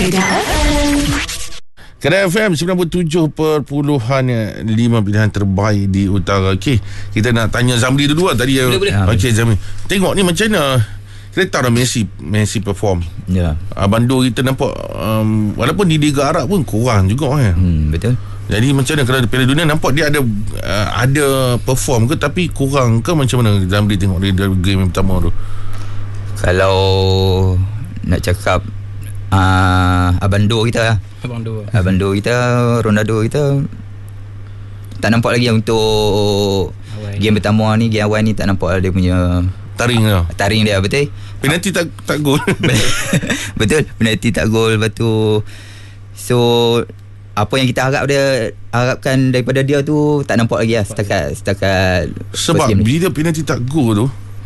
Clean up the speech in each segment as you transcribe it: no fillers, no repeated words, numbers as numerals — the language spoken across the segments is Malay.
Kedah FM 97.5 pilihan terbaik di utara. Okey, kita nak tanya Zamri dulu lah tadi. Boleh. Okey Zamri, tengok ni macam mana. Kita tahu dah Messi perform. Ya. Bandar kita nampak walaupun di Liga Arab pun kurang juga kan. Betul. Jadi macam mana kalau Piala Dunia nampak dia ada perform ke tapi kurang ke, macam mana Zamri tengok dia dari game yang pertama tu? Kalau nak cakap Abando kita lah. Abando kita, Ronaldo kita tak nampak lagi untuk awal game pertama ni, game awal ni tak nampak dia punya Taring dia, betul. penalti tak gol. Betul, penalti tak gol. Lepas tu, so apa yang kita harapkan daripada dia tu tak nampak lagi lah setakat Sebab bila penalti tak gol tu,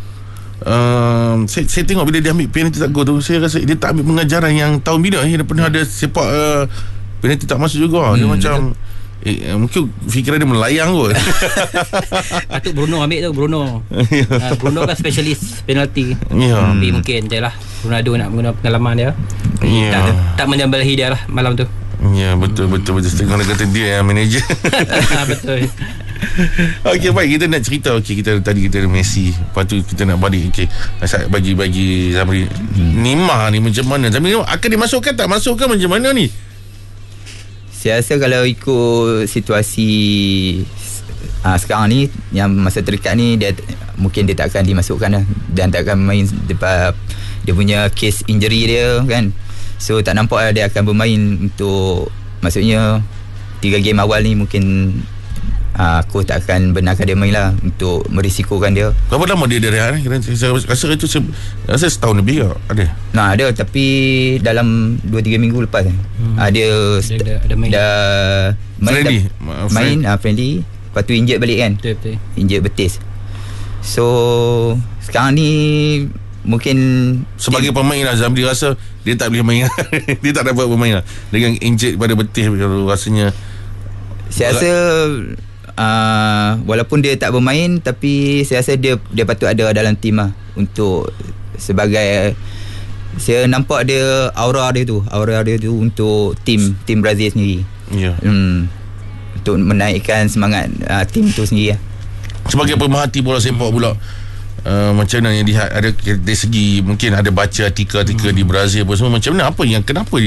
saya tengok bila dia ambil penalti tak gol tu, saya rasa dia tak ambil pengajaran yang tahun bila dia pernah ada sepak penalti tak masuk juga. Dia macam mungkin fikiran dia melayang kot. Patut Bruno ambil tu. Bruno kan spesialis penalti. Tapi mungkin je lah Ronaldo nak guna pengalaman dia. Tak menyambalahi dia lah malam tu. Ya, betul. Setengah dia kata dia yang manager. Betul. Okey, baik, kita nak cerita. Okey, tadi kita ada Messi. Lepas tu kita nak balik. Okey, saya bagi Zamri. Neymar ni macam mana? Zamri akan dimasukkan tak masukkan macam mana ni? Saya rasa kalau ikut situasi sekarang ni, yang masa terdekat ni, mungkin dia tak akan dimasukkan lah, dan tak akan main sebab dia punya case injury dia kan. So tak nampak lah dia akan bermain untuk, maksudnya 3 game awal ni mungkin aku tak akan benarkan dia main lah, untuk merisikokan dia. Berapa lama dia rehat? Saya rasa itu rasa setahun lebih ke? Ada, tapi dalam 2-3 minggu lepas dia dah main friendly. Lepas tu injet balik kan. Betul. Injet betis. So sekarang ni mungkin sebagai pemain lah, Zamri rasa dia tak boleh main. Dia tak dapat bermain lah dengan injet pada betis. Rasanya saya rasa walaupun dia tak bermain, tapi saya rasa dia patut ada dalam tim lah, untuk sebagai, saya nampak dia aura dia tu untuk tim Brazil sendiri. Untuk menaikkan semangat tim tu sendiri lah. Sebagai pemerhati bola sepak pula, macam mana yang lihat, ada dari segi mungkin ada baca artikel-artikel di Brazil pun semua, macam mana, kenapa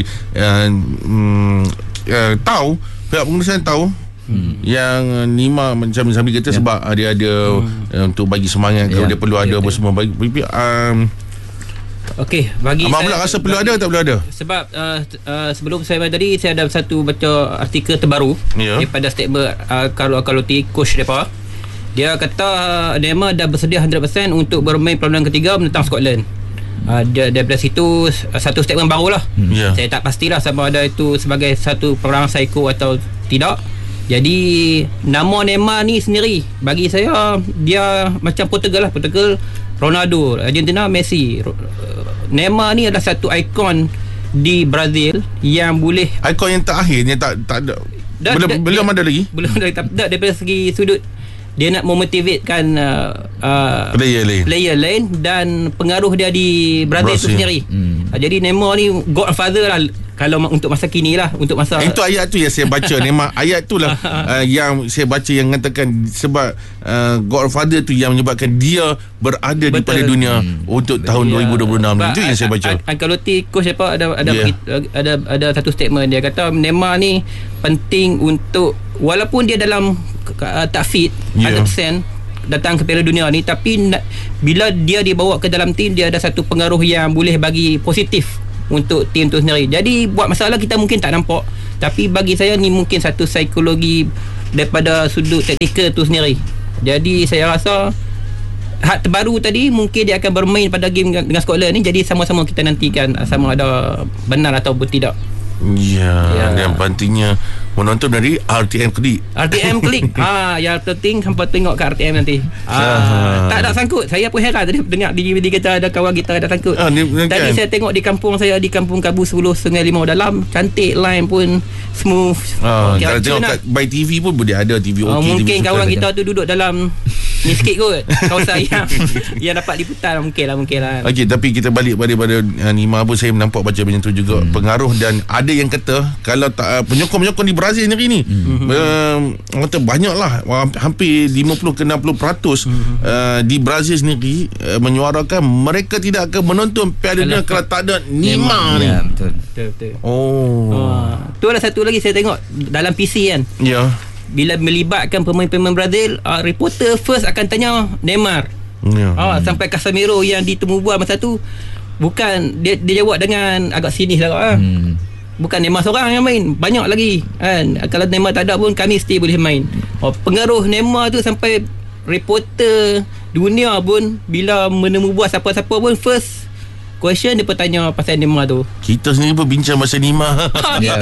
tahu pihak pengurusan tahu yang Neymar macam Zamri kata sebab dia ada untuk bagi semangat kalau dia perlu ada apa semua bagi Okey, bagi abang saya pula rasa perlu ada tak perlu ada? Sebab sebelum saya tadi, saya ada satu baca artikel terbaru daripada statement Carlo Ancelotti, coach mereka. Dia kata Neymar dah bersedia 100% untuk bermain perlawanan ketiga menentang Scotland. Daripada situ satu statement barulah. Saya tak pastilah sama ada itu sebagai satu perang psiko atau tidak. Jadi nama Neymar ni sendiri, bagi saya dia macam Portugal, Ronaldo, Argentina, Messi. Neymar ni adalah satu ikon di Brazil yang boleh, ikon yang terakhir yang tak ada. Belum ada lagi. Daripada segi sudut dia nak memotivatekan player lain dan pengaruh dia di Brazil itu sendiri. Jadi Neymar ni godfather lah kalau untuk masa kini lah, untuk masa itu ayat tu yang saya baca. Neymar ayat tu lah yang saya baca yang mengatakan sebab godfather tu yang menyebabkan dia berada di pada dunia untuk tahun 2026 itu yang saya baca. Ancelotti coach apa ada satu statement, dia kata Neymar ni penting untuk, walaupun dia dalam tak fit 100% datang ke Piala Dunia ni, tapi bila dia dibawa ke dalam tim, dia ada satu pengaruh yang boleh bagi positif untuk tim tu sendiri. Jadi buat masalah kita mungkin tak nampak, tapi bagi saya ni mungkin satu psikologi daripada sudut teknikal tu sendiri. Jadi saya rasa hak terbaru tadi mungkin dia akan bermain pada game dengan Scotland ni. Jadi sama-sama kita nantikan sama ada benar ataupun tidak. Yang pentingnya menonton dari RTM Klik. Yang penting hampa tengok kat RTM nanti. Tak ada sangkut. Saya pun heran tadi dengar di kita ada kawan kita ada sangkut. Tadi saya tengok di kampung saya, di kampung Kabu 10 Sungai Limau Dalam, cantik, line pun smooth. Kalau tengok kat by TV pun boleh ada TV okey. Mungkin kawan kita tu duduk dalam Ni sikit kot kawasan yang dapat liputan. Mungkin lah. Okey, tapi kita balik pada Neymar pun saya nampak baca macam tu juga. Pengaruh, dan ada yang kata kalau tak penyokong-penyokong di Brazil sendiri ni kata banyaklah, hampir 50 ke 60% di Brazil sendiri menyuarakan mereka tidak akan menonton Piala Dunia kalau tak ada Neymar ni. Ya, betul. Tu ada satu lagi saya tengok dalam PC kan. Ya. Bila melibatkan pemain-pemain Brazil, reporter first akan tanya Neymar. Ya. Sampai Casemiro yang ditemu bual masa tu, bukan dia jawab dengan agak sinis lah. Bukan Neymar seorang yang main, banyak lagi kan. Kalau Neymar tak ada pun kami still boleh main. Pengaruh Neymar tu sampai reporter dunia pun bila menemu bual siapa-siapa pun first question dia bertanya pasal Neymar tu. Kita sendiri pun bincang pasal Neymar.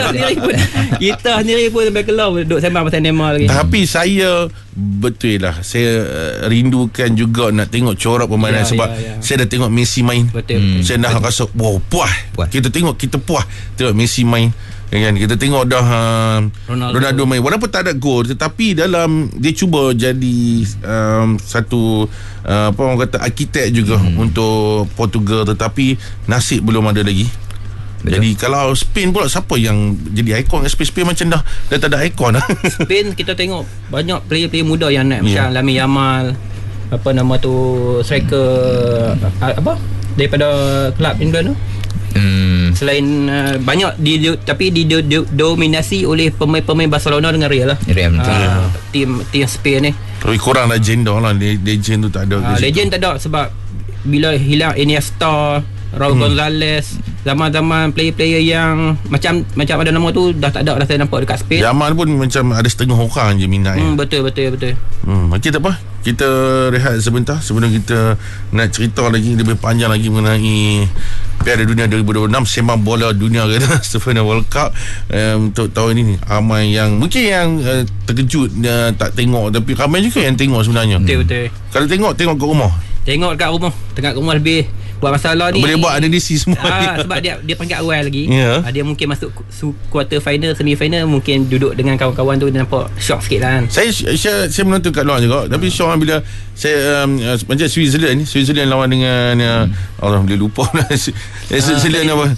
Kita sendiri pun sampai kelau duduk sembang pasal Neymar lagi. Tapi saya betul lah, saya rindukan juga nak tengok corak permainan sebab saya dah tengok Messi main. Betul. Saya dah rasa puas. Kita puas tengok Messi main. Kan kita tengok dah Ronaldo main walaupun tak ada gol, tetapi dalam dia cuba jadi satu apa orang kata arkitek juga untuk Portugal, tetapi nasib belum ada lagi. Betul. Jadi kalau Spain pula, siapa yang jadi ikon Spain macam dah tak ada ikon. Spain kita tengok banyak player-player muda yang naik, macam Lamine Yamal, apa nama tu, striker apa daripada kelab England tu. Selain banyak tapi didominasi oleh pemain-pemain Barcelona dengan Real lah. Tim Spain ni. Tapi kurang legenda lah, legend tu tak ada. Legend tak ada sebab bila hilang Iniesta, Raul Gonzalez, zaman-zaman player-player yang macam ada nama tu dah tak ada dah saya nampak dekat Spain. Yaman pun macam ada setengah orang je minat. Betul. Okey, tak apa. Kita rehat sebentar sebelum kita nak cerita lagi lebih panjang lagi mengenai Piala Dunia 2026, sembang bola dunia kata Stefana World Cup untuk tahun ini. Ramai yang mungkin yang terkejut tak tengok, tapi ramai juga yang tengok sebenarnya. Betul. Kalau tengok kat rumah. Tengok kat rumah, tengah kat rumah lebih buat masalah ni. Boleh buat analisis semua. Sebab dia peringkat awal lagi. Dia mungkin masuk quarter final, semi final, mungkin duduk dengan kawan-kawan tu, dia nampak shock sikit lah kan. Saya menonton kat luar juga, tapi shock bila saya macam Switzerland lawan dengan Allah boleh lupa lah. Switzerland apa?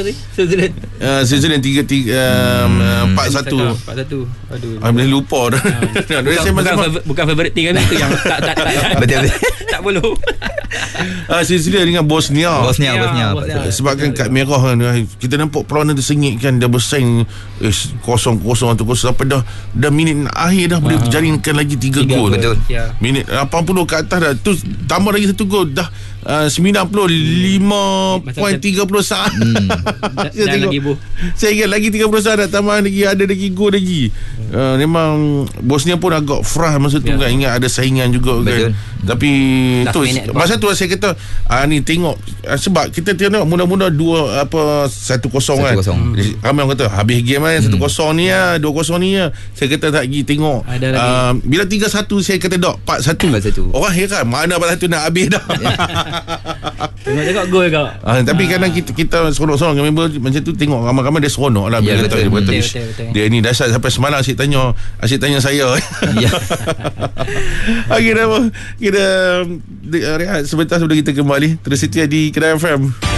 Switzerland 3-4-1. 4-1. Aduh. Boleh lupa dah. Bukan favorite team kan tu yang tak betul. Tak boleh. Switzerland dengan Bosnia. Sebabkan kad merah kan, kita nampak perlawanan tu sengit kan, dah bersaing 0-0 sampai dah minit akhir dah boleh jaringkan lagi 3 gol. Betul. Minit 80 ke atas dah tu, tambah lagi 1 gol dah 95.30 saat. Saya ingat lagi 30 saat nak tambah lagi, ada lagi gol lagi. Memang Bosnia pun agak frah masa tu kan, ingat ada saingan juga. Betul. Kan. Tapi tu masa tu saya kata ni tengok sebab kita tengok mula-mula 1-0 kan. Ramai orang kata habis game kan 1-0 ni 2-0 ni. Saya kata tak pergi tengok. Bila 3-1 saya kata dak 4-1. Orang heran mana 4-1 nak habis dah. Tengok gol kau. Tapi kadang kita seronok-seronok dengan member macam tu, tengok ramai-ramai dia seronok lah bila dia betul. Dia ni dahsyat sampai semalam asyik tanya saya. Okey dah. Kita rehat sebentar sebelum kita kembali. Terus setia di Kedai FM.